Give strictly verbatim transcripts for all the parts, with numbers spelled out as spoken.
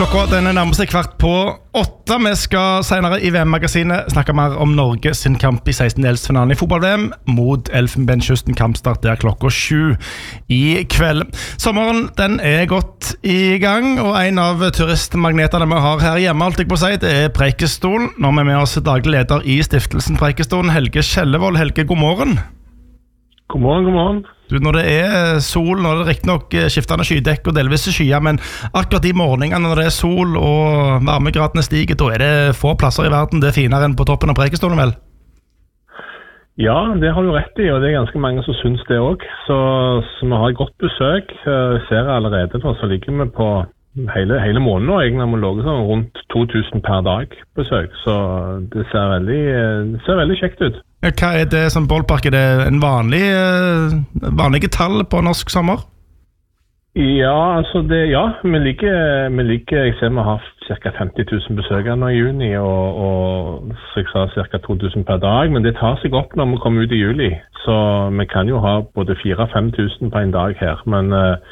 Klokka den er nærmest kvart på åtte. Vi skal senere i V M-magasinet snakke mer om Norge sin kamp i sekstendedelsfinalen i fotball-V M mot Elfenbenskysten. Kampstart der klokka sju i kveld. Sommeren den er godt i gang, og en av turistmagnetene vi har her hjemme, alt jeg på å si, det er Preikestolen. Nå er vi med oss daglig leder i stiftelsen Preikestolen, Helge Kjellevold. Helge, god morgen. God morgen, god morgen. Du, når det er sol, når det er riktig nok skiftende skydekk og delvis skyer, men akkurat de morgenene når det er sol og varmegradene stiger, da er det få plasser i verden det er finere enn på toppen av Preikestolen, vel? Ja, det har du rett i, og det er ganske mange som synes det også. Så, så vi har et godt besøk. Jeg ser allerede nå, så ligger vi på hele, hele måneden, og egentlig har vi ligget sånn rundt to tusen per dag besøk. Så det ser veldig, det ser veldig kjekt ut. Hva er det som ballpark? Er det en vanlig, vanlige tall på norsk sommer? Ja, altså det, ja, vi ligger, vi ligger, jeg ser vi har ca. femti tusen besøkere nå i juni, og, og så jeg sa ca. to tusen per dag, men det tar seg opp når vi kommer ut i juli, så vi kan jo ha både fire til fem tusen på en dag her, men,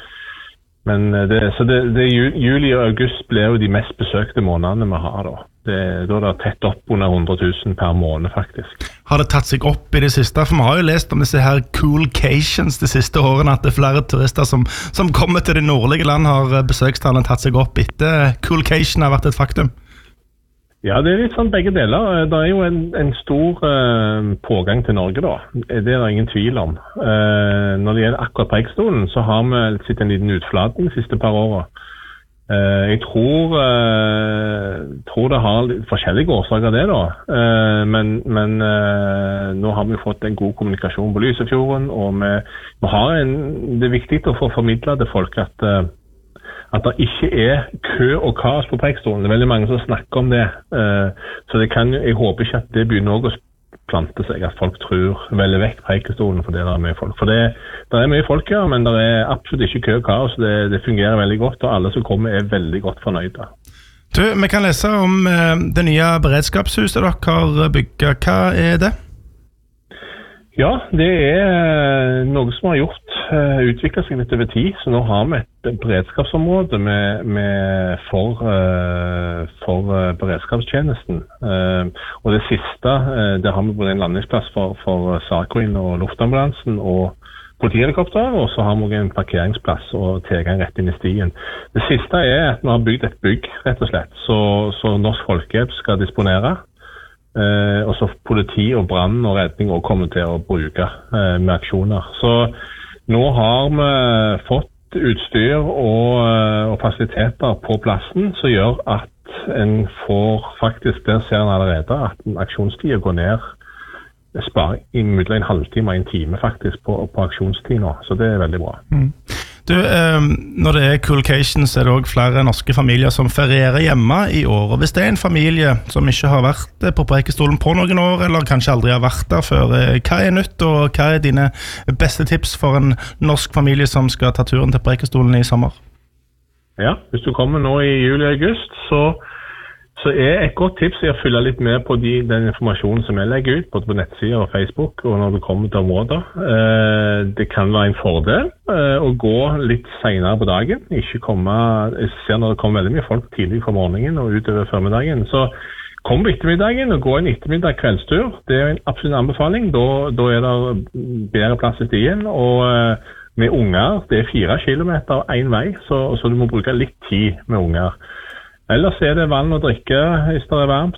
men det, så det, det, juli og august blir jo de mest besøkte månedene vi har da. Det, da er det tett opp under hundre tusen per måned faktisk. Har det tatt seg opp i det siste? For vi har jo lest om disse her coolcations de siste årene, at det er flere turister som, som kommer til de nordlige land har besøkstallene tatt seg opp etter coolcation har vært et faktum. Ja, det er litt sånn begge deler. Det er jo en, en stor uh, pågang til Norge da. Det er det ingen tvil om. Uh, når det gjelder akkurat Preikestolen, så har vi sett en liten utflating de siste par årene. Uh, jeg tror, uh, tror det har litt forskjellige årsaker av det da, uh, men, men uh, nå har vi fått en god kommunikasjon på Lysefjorden, og vi, vi har en, det er viktig å få formidlet til folk at, uh, at det ikke er kø og kaos på Preikestolen. Det er veldig mange som snakker om det, uh, så det kan, jeg håper ikke at det begynner å plante seg, at folk tror veldig vekk Preikestolen for det der er mye folk. For det, det er mye folk her, men det er absolutt ikke kø og kaos. Det, det fungerer veldig godt, og alle som kommer er veldig godt fornøyde. Du, vi kan lese om eh, det nye beredskapshuset dere har bygget. Hva er det? Ja, det er noe som har gjort, uh, utviklet seg litt over tid, så nå har vi et beredskapsområde med, med for, uh, for uh, beredskapstjenesten. Uh, og det siste, uh, der har vi både en landingsplass for, for SAR-Queen og luftambulansen og politihelikopter, og så har vi en parkeringsplass og tilgang rett inn i stien. Det siste er at vi har bygd et bygg, rett og slett, så, så Norsk Folkehjelp skal disponere. Uh, og så politi og brann og redning også kommer til å bruke uh, med aksjoner. Så nå har vi fått utstyr og, uh, og fasiliteter på plassen som gjør at en får faktisk, der ser en allerede at aksjonstiden går ned, sparer i mellom en halvtime og en time faktisk på, på aksjonstid nå, så det er veldig bra. Mm. Du, eh, når det er coolcation, så er det også flere norske familier som ferierer hjemme i år. Og hvis det er en familie som ikke har vært på Preikestolen på noen år, eller kanskje aldri har vært der før, hva er nytt, og hva er dine beste tips for en norsk familie som skal ta turen til Preikestolen i sommer? Ja, hvis du kommer nå i juli og august, så Så er et godt tips å følge litt med på de, den informasjonen som jeg legger ut, både på nettsider og Facebook, og når det kommer til områder. Eh, det kan være en fordel eh, å gå litt senere på dagen. Ikke komme, jeg ser når det kommer veldig mye folk tidlig fra morgenen og utover formiddagen. Så kom på ettermiddagen og gå en ettermiddag kveldstur. Det er en absolutt anbefaling. Da, da er det bedre plass i stien. Og eh, med unger, det er fire kilometer en vei, så, så du må bruke litt tid med unger. Ellers er det vann å drikke hvis det er varmt,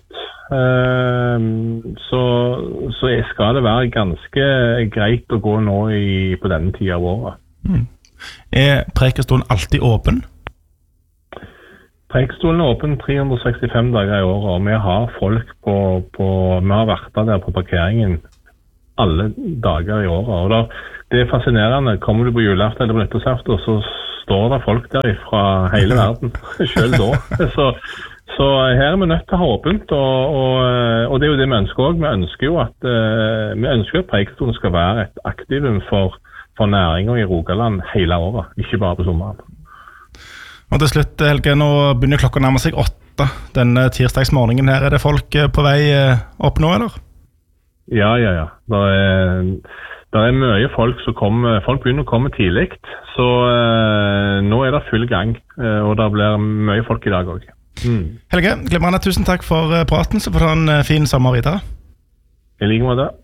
så, så skal det være ganske greit å gå nå i, på denne tiden av året. Mm. Er Preikestolen alltid åpen? Preikestolen er åpen tre hundre sekstifem dager i året, og vi har folk på, på vi har vært der på parkeringen alle dager i året. Og da, det er fascinerende. Kommer du på julaften eller på nyttårsaften, så står det folk der fra hele verden, selv da. Så, så her er vi nødt til å ha åpent, og, og, og det er jo det vi ønsker også. Vi ønsker jo at, uh, vi ønsker at Preikestolen skal være et aktivum for, for næringer i Rogaland hele året, ikke bare på sommeren. Og til slutt, Helge, nå begynner klokka å nærme seg åtte. Denne tirsdagsmorgenen her, er det folk på vei opp nå, eller? Ja, ja, ja. Det er, Det er mye folk som kommer, folk begynner å komme tidlig, så uh, nå er det full gang, uh, og det blir mye folk i dag også. Mm. Helge, glimrende, tusen takk for praten, så får du ha en fin sommer videre. I like måte.